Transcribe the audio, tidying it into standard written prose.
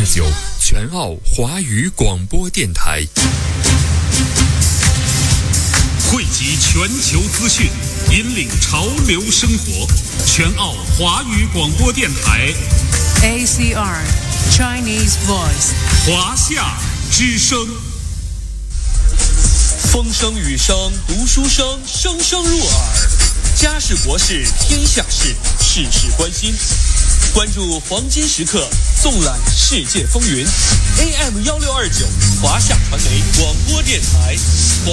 1629，全澳华语广播电台， 汇集全球资讯，引领潮流生活。全澳华语广播电台 ACR Chinese Voice， 华夏之声。 风声雨声读书声，声声入耳。家事国事天下事，事事关心。关注黄金时刻，纵览世界风云。AM 1629，华夏传媒广播电台，华